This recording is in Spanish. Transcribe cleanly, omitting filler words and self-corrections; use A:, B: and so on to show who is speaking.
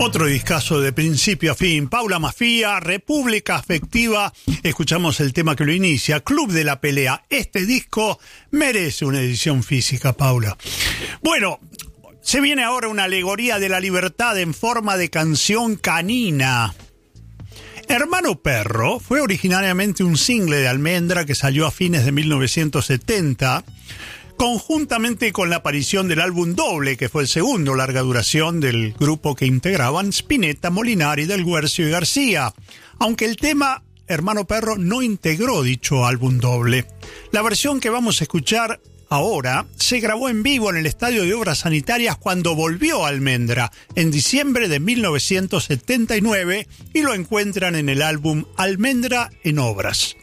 A: Otro discazo de principio a fin. Paula Mafia, República Afectiva. Escuchamos el tema que lo inicia, Club de la Pelea. Este disco merece una edición física, Paula. Bueno, se viene ahora una alegoría de la libertad en forma de canción canina. Hermano Perro fue originariamente un single de Almendra que salió a fines de 1970, conjuntamente con la aparición del álbum doble, que fue el segundo larga duración del grupo que integraban Spinetta, Molinari, Del Guercio y García, aunque el tema Hermano Perro no integró dicho álbum doble. La versión que vamos a escuchar ahora se grabó en vivo en el Estadio de Obras Sanitarias cuando volvió a Almendra en diciembre de 1979 y lo encuentran en el álbum Almendra en Obras.